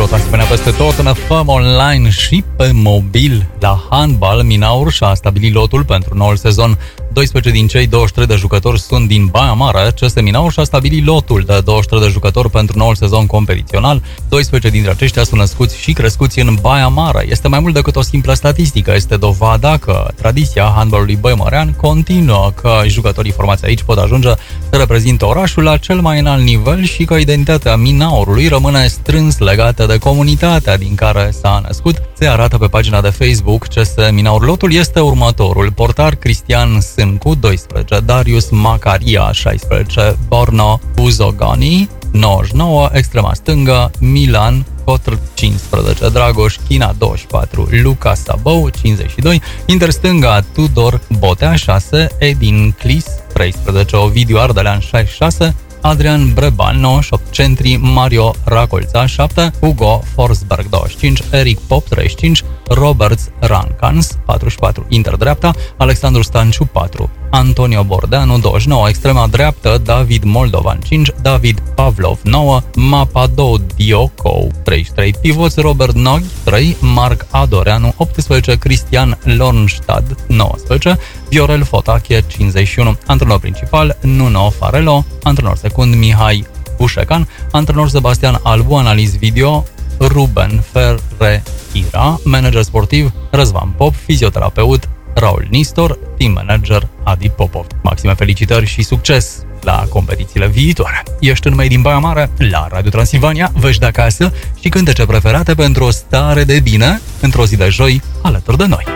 tot asemenea peste tot în FM online și pe mobil. La handbal, Minaur și-a stabilit lotul pentru noul sezon. 12 din cei 23 de jucători sunt din Baia Mare. CS Minaur și-a stabilit lotul de 23 de jucători pentru noul sezon competițional. 12 dintre aceștia sunt născuți și crescuți în Baia Mare. Este mai mult decât o simplă statistică, este dovada că tradiția handbalului băimărean continuă, că jucătorii formați aici pot ajunge să reprezintă orașul la cel mai înalt nivel și că identitatea Minaurului rămâne strâns legată de comunitatea din care s-a născut. Se arată pe pagina de Facebook CS Minaur. Lotul este următorul: portar Cristian Sâncu 12, Darius Macaria 16, Borno Buzogani 99, extrema stângă Milan Cotr 15, Dragoș China 24, Luca Sabău 52, interstânga Tudor Botea 6, Edin Clis 13, Ovidiu Ardelean 66, Adrian Breban 98, centri Mario Racolța 7, Hugo Forsberg 25, Eric Pop 35, Roberts Rancans 44, interdreapta, Alexandru Stanciu 4, Antonio Bordeanu 29, extrema dreaptă David Moldovan 5, David Pavlov 9, Mapadou Diocou 33, pivoți Robert Nog 3, Marc Adoreanu 18, Cristian Lornstad 19, Viorel Fotache 51, antrenor principal Nuno Farelo, antrenor secund Mihai Bușecan, antrenor Sebastian Albu, analiz video Ruben Ferreira, manager sportiv Răzvan Pop, fizioterapeut Raul Nistor, team manager Adi Popov. Maxime felicitări și succes la competițiile viitoare. Ești în Made in Baia Mare la Radio Transilvania, vești de acasă și cântece preferate pentru o stare de bine într-o zi de joi alături de noi.